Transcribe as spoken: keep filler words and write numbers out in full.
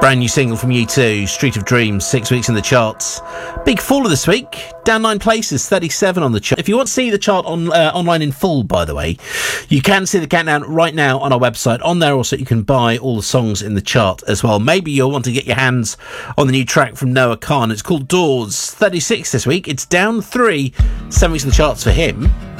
Brand new single from U two, Street of Dreams, six weeks in the charts. Big faller this week, down nine places, thirty-seven on the chart. If you want to see the chart on uh, online in full, by the way, you can see the countdown right now on our website. On there also you can buy all the songs in the chart as well. Maybe you'll want to get your hands on the new track from Noah Khan. It's called Doors, thirty-six this week. It's down three, seven weeks in the charts for him.